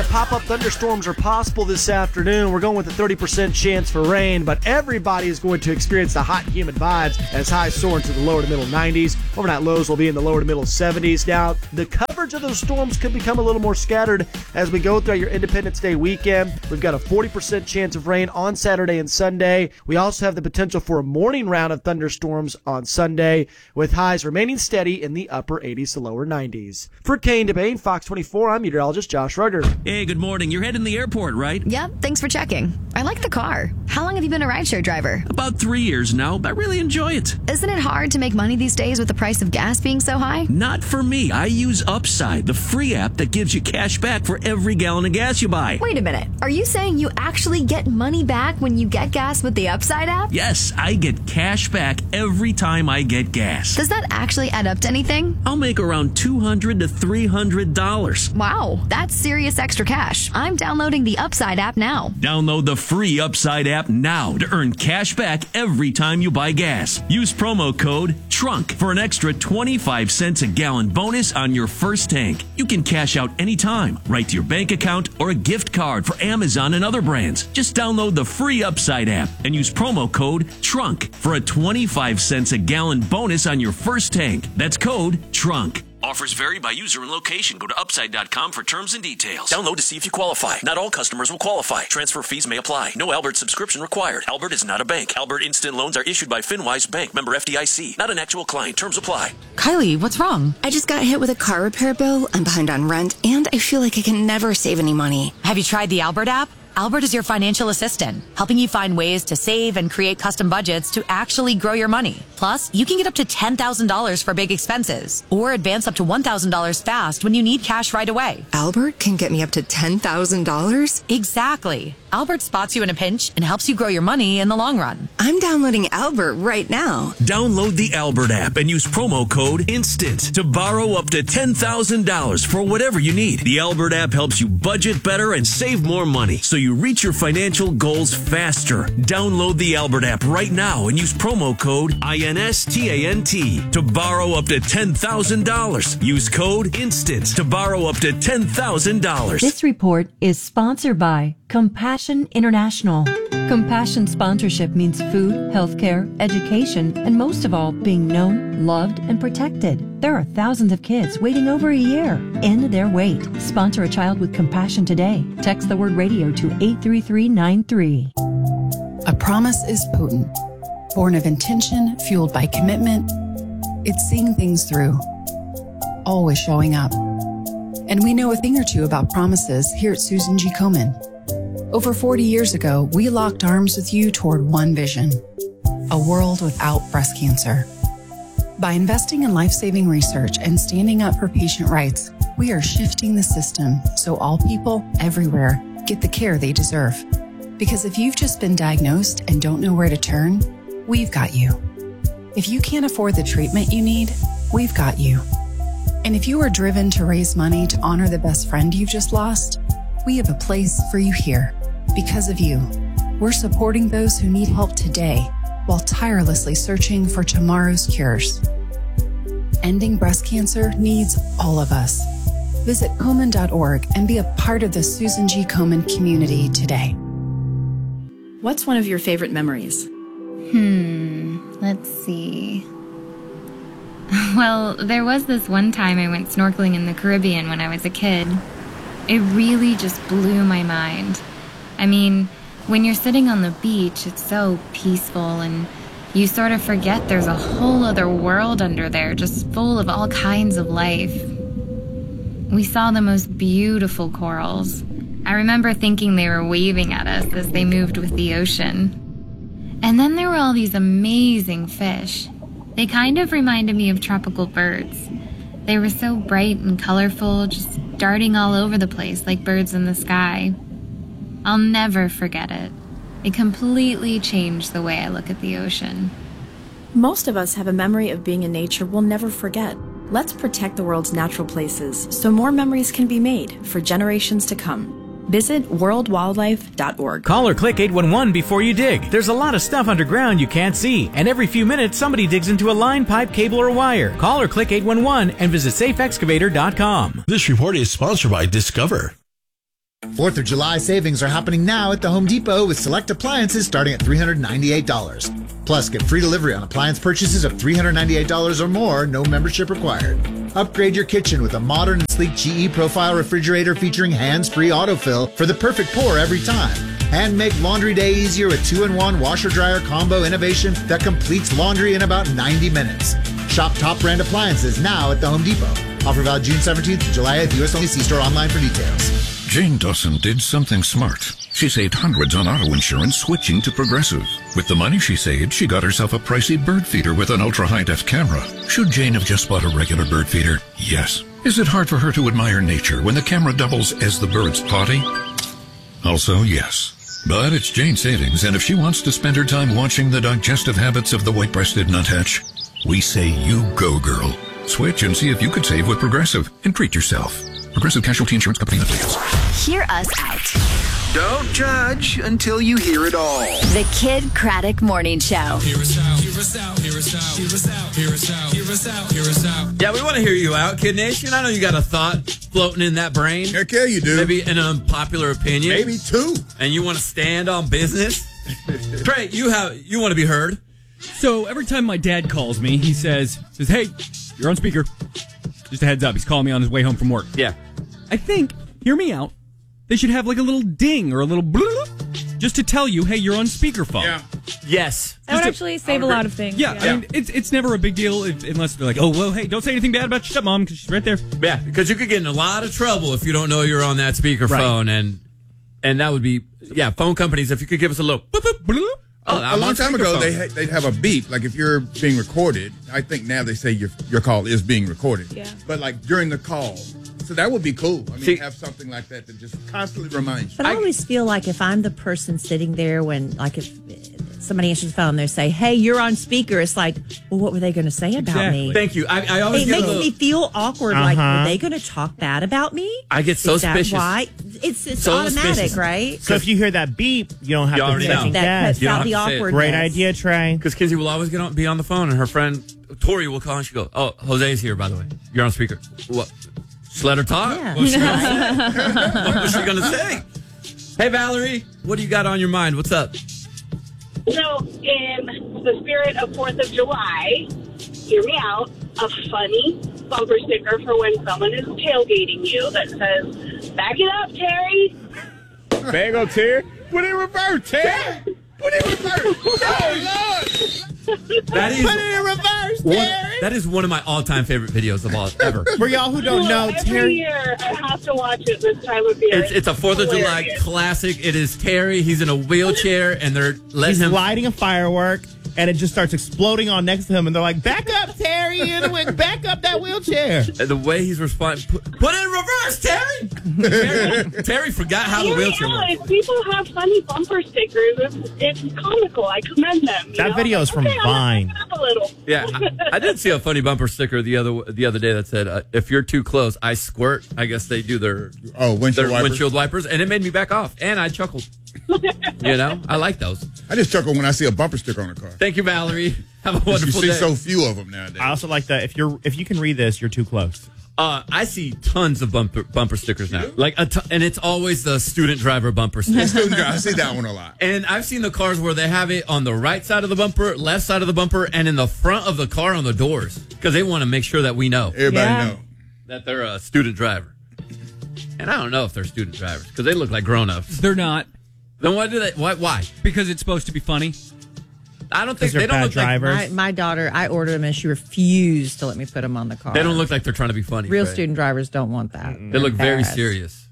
of pop-up thunderstorms are possible this afternoon. We're going with a 30% chance for rain, but everybody is going to experience the hot and humid vibes as highs soar into the lower to middle 90s. Overnight lows will be in the lower to middle 70s. Now, the coverage of those storms could become a little more scattered as we go through your Independence Day weekend. We've got a 40% chance of rain on Saturday and Sunday. We also have the potential for a morning round of thunderstorms on Sunday, with highs remaining steady in the upper 80s to lower 90s. For Kane DeBane, Fox 24, I'm meteorologist Josh Ruger. Hey, good morning. You're heading to the airport, right? Yep, thanks for checking. I like the car. How long have you been a rideshare driver? About 3 years now. I really enjoy it. Isn't it hard to make money these days with the price of gas being so high? Not for me. I use Upside, the free app that gives you cash back for every gallon of gas you buy. Wait a minute. Are you saying you actually get money back when you get gas with the Upside app? Yes, I get cash back every time I get gas. Does that actually add up to anything? I'll make around $200 to $300. Wow, that's serious extra cash. I'm downloading the Upside app now. Download the free Upside app now to earn cash back every time you buy gas. Use promo code TRUNK for an extra 25 cents a gallon bonus on your first tank. You can cash out anytime, right to your bank account or a gift card for Amazon and other brands. Just download the free Upside app and use promo code TRUNK for a 25 cents a gallon bonus on your first tank. That's code TRUNK. Offers vary by user and location. Go to Upside.com for terms and details. Download to see if you qualify. Not all customers will qualify. Transfer fees may apply. No Albert subscription required. Albert is not a bank. Albert Instant Loans are issued by FinWise Bank. Member FDIC. Not an actual client. Terms apply. Kylie, what's wrong? I just got hit with a car repair bill. I'm behind on rent, and I feel like I can never save any money. Have you tried the Albert app? Albert is your financial assistant, helping you find ways to save and create custom budgets to actually grow your money. Plus, you can get up to $10,000 for big expenses or advance up to $1,000 fast when you need cash right away. Albert can get me up to $10,000? Exactly. Albert spots you in a pinch and helps you grow your money in the long run. I'm downloading Albert right now. Download the Albert app and use promo code INSTANT to borrow up to $10,000 for whatever you need. The Albert app helps you budget better and save more money so you reach your financial goals faster. Download the Albert app right now and use promo code INSTANT to borrow up to $10,000. Use code INSTANT to borrow up to $10,000. This report is sponsored by Compassion International. Compassion sponsorship means food, healthcare, education, and most of all, being known, loved, and protected. There are thousands of kids waiting over a year. End their wait. Sponsor a child with compassion today. Text the word radio to 83393. A promise is potent, born of intention, fueled by commitment. It's seeing things through, always showing up. And we know a thing or two about promises here at Susan G. Komen. Over 40 years ago, we locked arms with you toward one vision: a world without breast cancer. By investing in life-saving research and standing up for patient rights, we are shifting the system so all people everywhere get the care they deserve. Because if you've just been diagnosed and don't know where to turn, we've got you. If you can't afford the treatment you need, we've got you. And if you are driven to raise money to honor the best friend you've just lost, we have a place for you here. Because of you, we're supporting those who need help today while tirelessly searching for tomorrow's cures. Ending breast cancer needs all of us. Visit Komen.org and be a part of the Susan G. Komen community today. What's one of your favorite memories? Let's see. Well, there was this one time I went snorkeling in the Caribbean when I was a kid. It really just blew my mind. I mean, when you're sitting on the beach, it's so peaceful and you sort of forget there's a whole other world under there just full of all kinds of life. We saw the most beautiful corals. I remember thinking they were waving at us as they moved with the ocean. And then there were all these amazing fish. They kind of reminded me of tropical birds. They were so bright and colorful, just darting all over the place like birds in the sky. I'll never forget it. It completely changed the way I look at the ocean. Most of us have a memory of being in nature we'll never forget. Let's protect the world's natural places so more memories can be made for generations to come. Visit worldwildlife.org. Call or click 811 before you dig. There's a lot of stuff underground you can't see, and every few minutes somebody digs into a line, pipe, cable, or wire. Call or click 811 and visit safeexcavator.com. This report is sponsored by Discover. 4th of July savings are happening now at the Home Depot with select appliances starting at $398. Plus, get free delivery on appliance purchases of $398 or more, no membership required. Upgrade your kitchen with a modern and sleek GE Profile refrigerator featuring hands-free autofill for the perfect pour every time. And make laundry day easier with 2-in-1 washer-dryer combo innovation that completes laundry in about 90 minutes. Shop top brand appliances now at the Home Depot. Offer valid June 17th to July 8th. U.S. only. See store online for details. Jane Dawson did something smart. She saved hundreds on auto insurance switching to Progressive. With the money she saved, she got herself a pricey bird feeder with an ultra-high-def camera. Should Jane have just bought a regular bird feeder? Yes. Is it hard for her to admire nature when the camera doubles as the bird's potty? Also, yes. But it's Jane's savings, and if she wants to spend her time watching the digestive habits of the white-breasted nuthatch, we say you go, girl. Switch and see if you could save with Progressive and treat yourself. Progressive Casualty Insurance Company affiliates. Hear us out. Don't judge until you hear it all. The Kid Craddock Morning Show. Hear us out, hear us out, hear us out, hear us out, hear us out, hear us out, hear us out. Yeah, we want to hear you out, Kid Nation. I know you got a thought floating in that brain. Heck yeah, you do. Maybe an unpopular opinion. Maybe two. And you want to stand on business. Trey, you want to be heard. So every time my dad calls me, he says, hey, you're on speaker. Just a heads up, he's calling me on his way home from work. Yeah. I think, hear me out, they should have like a little ding or a little bloop just to tell you, hey, you're on speakerphone. Yeah. Yes. That would actually save a lot of things. Yeah, I mean, it's never a big deal unless they're like, oh, well, hey, don't say anything bad about your stepmom because she's right there. Yeah, because you could get in a lot of trouble if you don't know you're on that speakerphone. Right. And that would be, phone companies, if you could give us a little boop, boop, bloop. A long time ago, they'd have a beep. Like if you're being recorded, I think now they say your call is being recorded. Yeah. But like during the call. So that would be cool. I mean, have something like that just constantly reminds you. But I always feel like if I'm the person sitting there when, like, if somebody answers the phone, they say, hey, you're on speaker. It's like, well, what were they going to say about me? Thank you. I always It makes me feel awkward. Like, were they going to talk bad about me? I get so suspicious. Why? It's so automatic, suspicious. Right? So if you hear that beep, you don't have to second guess. That cuts out the awkwardness. Great idea, Trey. Because Kinsey will always be on the phone, and her friend Tori will call, and she'll go, oh, Jose's here, by the way. You're on speaker. What? Just let her talk. Yeah. What was she going to say? Hey, Valerie, what do you got on your mind? What's up? So, in the spirit of 4th of July, hear me out, a funny bumper sticker for when someone is tailgating you that says, back it up, Terry. There you go, Terry. Put it in reverse, Terry. Put it in reverse. Oh, Lord. That is, put it in reverse, Terry. That is one of my all-time favorite videos of all ever. For y'all who don't know, every Terry. year I have to watch it this time of year. It's a 4th of July classic. It is Terry. He's in a wheelchair, and they're letting him... He's lighting a firework, and it just starts exploding on next to him, and they're like, back up, Terry. Back up that wheelchair. And the way he's responding, put it in reverse, Terry. Terry forgot how the wheelchair works. If people have funny bumper stickers, it's comical. I commend them. That video is from Vine. Yeah, I did see a funny bumper sticker the other day that said, if you're too close, I squirt. I guess they do their windshield wipers, and it made me back off, and I chuckled. You know, I like those. I just chuckle when I see a bumper sticker on a car. Thank you, Valerie. Have a wonderful day. You see so few of them nowadays. I also like that if you can read this, you're too close. I see tons of bumper stickers now, and it's always the student driver bumper sticker. I see that one a lot. And I've seen the cars where they have it on the right side of the bumper, left side of the bumper, and in the front of the car on the doors, because they want to make sure that we know. Everybody know that they're a student driver. And I don't know if they're student drivers because they look like grown-ups. They're not. Then why do they? Why? Because it's supposed to be funny. I don't think they don't look drivers. Like my daughter. I ordered them and she refused to let me put them on the car. They don't look like they're trying to be funny. Real student drivers don't want that. They look very serious.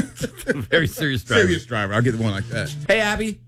Very serious driver. Serious driver. I'll get one like that. Hey, Abby.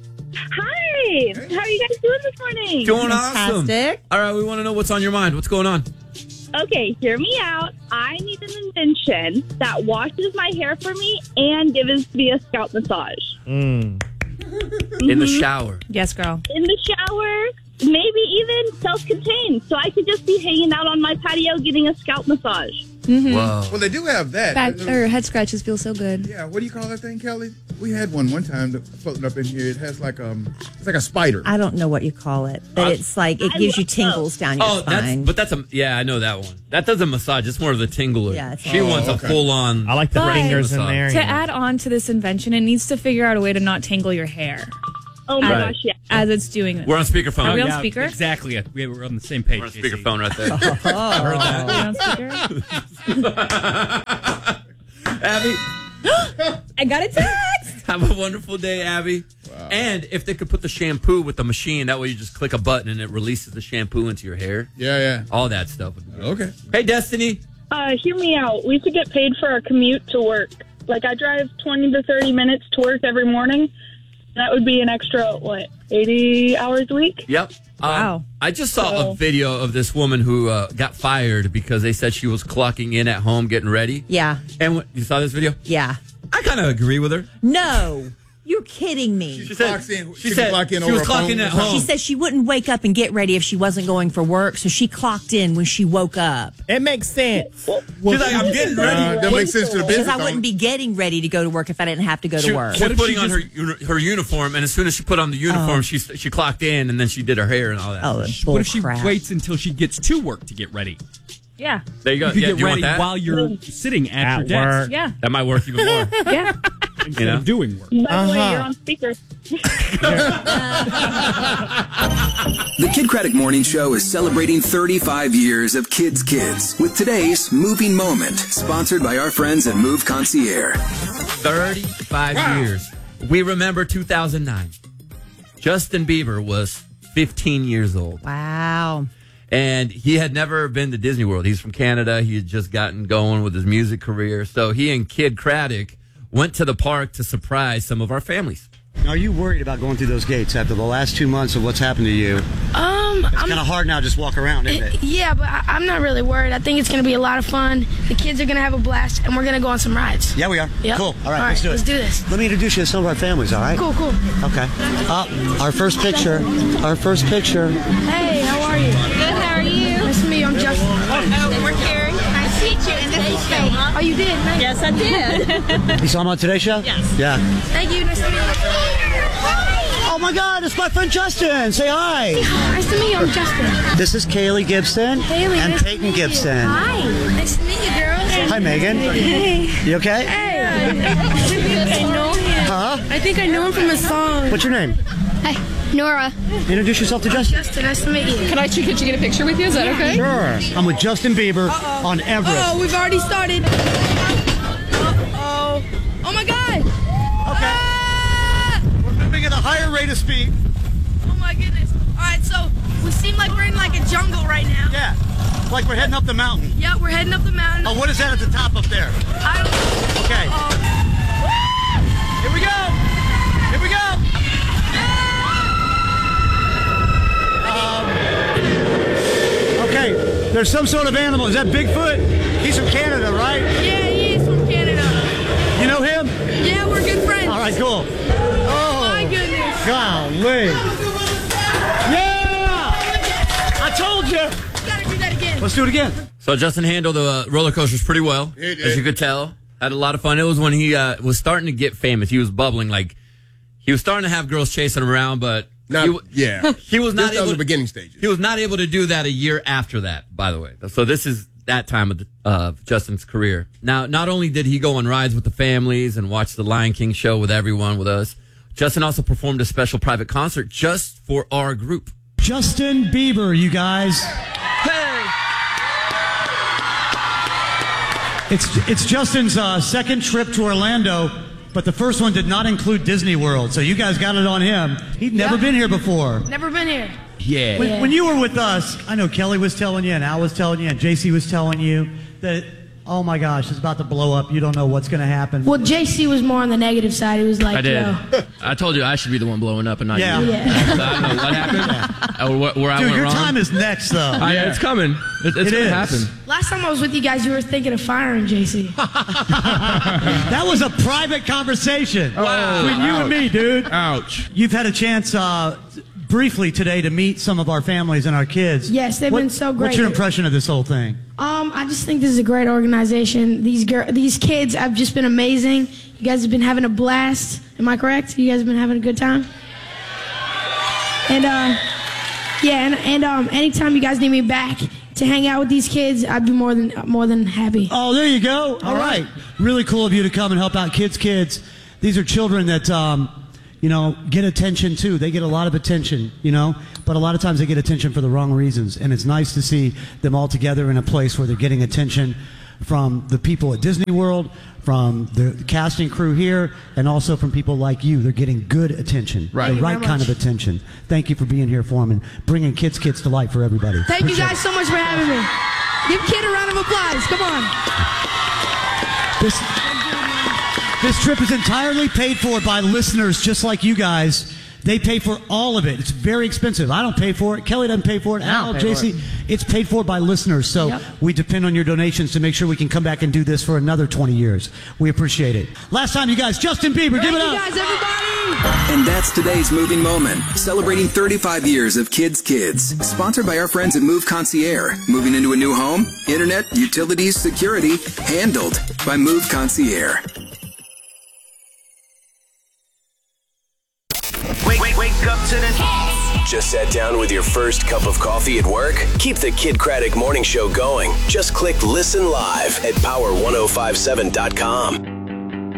Hi. How are you guys doing this morning? Doing awesome. All right, we want to know what's on your mind. What's going on? Okay, hear me out. I need an invention that washes my hair for me and gives me a scalp massage. In the shower. Yes, girl. In the shower, maybe even self-contained, so I could just be hanging out on my patio getting a scalp massage. Mm-hmm. Whoa. Well, they do have that. Head scratches feel so good. Yeah, what do you call that thing, Kelly? We had one time that floating up in here. It has like it's like a spider. I don't know what you call it, but it's like it gives you tingles down your spine. I know that one. That doesn't massage. It's more of the tingler. Yeah, she wants a full on. I like the fingers in there. To add on to this invention, it needs to figure out a way to not tangle your hair. Oh my gosh, yeah. As it's doing this. We're on speakerphone. Are we on speaker? Exactly. We're on the same page. We're on speakerphone right there. I heard that. Are we on speaker? Abby. I got a text. Have a wonderful day, Abby. Wow. And if they could put the shampoo with the machine, that way you just click a button and it releases the shampoo into your hair. Yeah. All that stuff. Okay. Hey, Destiny. Hear me out. We should get paid for our commute to work. Like, I drive 20 to 30 minutes to work every morning. That would be an extra, 80 hours a week? Yep. Wow. I just saw a video of this woman who got fired because they said she was clocking in at home getting ready. Yeah. And you saw this video? Yeah. I kind of agree with her. No. You're kidding me. She said she was clocking in at home. She said she wouldn't wake up and get ready if she wasn't going for work, so she clocked in when she woke up. It makes sense. She's like, I'm getting ready. That makes sense to the business. Because I wouldn't be getting ready to go to work if I didn't have to go to work. She was putting on her uniform, and as soon as she put on the uniform, she clocked in, and then she did her hair and all that. What if she waits until she gets to work to get ready? Yeah. There you go. You do get you ready want that? while you're sitting at your desk. work. Yeah. That might work even more. Yeah. Instead of doing work. By the way, you're on speaker. The Kid Craddock Morning Show is celebrating 35 years of Kids with today's Moving Moment, sponsored by our friends at Move Concierge. 35 years. We remember 2009. Justin Bieber was 15 years old. Wow. And he had never been to Disney World. He's from Canada. He had just gotten going with his music career. So he and Kid Craddock went to the park to surprise some of our families. Are you worried about going through those gates after the last 2 months of what's happened to you? It's kind of hard now to just walk around, isn't it? Yeah, but I'm not really worried. I think it's going to be a lot of fun. The kids are going to have a blast, and we're going to go on some rides. Yeah, we are. Yep. Cool. All right, let's do it. Let's do this. Let me introduce you to some of our families, all right? Cool. Okay. Our first picture. Hey, how are you? Good, how are you? Nice to meet you. I'm Justin. We're Carrie. Nice to meet you. And this is Faye. Oh, you did? Nice. Yes, I did. You saw him on Today's Show? Yes. Yeah. Thank you. Nice to meet you. Oh, my God, it's my friend Justin. Say hi. Nice to meet you. I'm Justin. This is Kaylee Gibson and nice Peyton Gibson. Hi. Nice to meet you, girls. Hi, Megan. Hey. You okay? Hey. I know him. Huh? I think I know him from a song. What's your name? Hi, Nora. Introduce yourself to Justin. Justin, nice to meet you. Could you get a picture with you? Is that okay? Sure. I'm with Justin Bieber on Everest. Oh, we've already started. Oh my God. Okay. We're moving at a higher rate of speed. Oh my goodness. All right, so we seem like we're in like a jungle right now. Yeah. Like we're heading up the mountain. Yeah, we're heading up the mountain. Oh, what is that at the top up there? I don't know. Okay. Here we go. Okay, there's some sort of animal. Is that Bigfoot? He's from Canada, right? Yeah, he is from Canada. You know him? Yeah, we're good friends. All right, cool. Oh, my goodness. Golly. Yeah! I told you. Gotta do that again. Let's do it again. So Justin handled the roller coasters pretty well, as you could tell. Had a lot of fun. It was when he was starting to get famous. He was bubbling. Like, he was starting to have girls chasing him around, but he was not able. The beginning stages. He was not able to do that a year after that. By the way, so this is that time of Justin's career. Now, not only did he go on rides with the families and watch the Lion King show with everyone with us, Justin also performed a special private concert just for our group. Justin Bieber, you guys. Hey! It's Justin's second trip to Orlando. But the first one did not include Disney World, so you guys got it on him. He'd never been here before. Never been here. Yeah. When you were with us, I know Kelly was telling you, and Al was telling you, and JC was telling you that, oh my gosh, it's about to blow up. You don't know what's going to happen. Well, JC was more on the negative side. He was like, I did. Yo. I told you I should be the one blowing up and not you. Yeah. So I don't know what happened. Where I Dude, went your wrong. time is next, though. Yeah, it's coming. It's going to happen. Last time I was with you guys, you were thinking of firing JC. That was a private conversation between you and me, dude. Ouch. You've had a chance. briefly today to meet some of our families and our kids. Yes, they've been so great. What's your impression of this whole thing? I just think this is a great organization. These kids have just been amazing. You guys have been having a blast. Am I correct? You guys have been having a good time? And anytime you guys need me back to hang out with these kids, I'd be more than happy. Oh, there you go. All right. Really cool of you to come and help out kids. These are children that, get attention too. They get a lot of attention, but a lot of times they get attention for the wrong reasons. And it's nice to see them all together in a place where they're getting attention from the people at Disney World, from the casting crew here, and also from people like you. They're getting good attention, the right kind of attention. Thank you for being here for them and bringing Kids to life for everybody. Thank you guys so much for having me. Give Kid a round of applause. Come on. This trip is entirely paid for by listeners just like you guys. They pay for all of it. It's very expensive. I don't pay for it. Kelly doesn't pay for it. Al, JC, it's paid for by listeners. So we depend on your donations to make sure we can come back and do this for another 20 years. We appreciate it. Last time, you guys, Justin Bieber, give it up. Thank you guys, everybody. And that's today's Moving Moment, celebrating 35 years of Kids. Sponsored by our friends at Move Concierge. Moving into a new home, internet, utilities, security, handled by Move Concierge. Wake up to the hits. Just sat down with your first cup of coffee at work? Keep the Kid Craddock Morning Show going. Just click Listen Live at power1057.com.